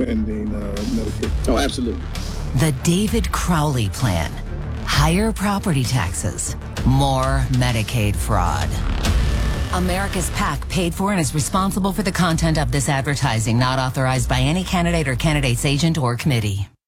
expanding Medicaid. Oh, absolutely. The David Crowley Plan. Higher property taxes, more Medicaid fraud. America's PAC paid for and is responsible for the content of this advertising, not authorized by any candidate or candidate's agent or committee.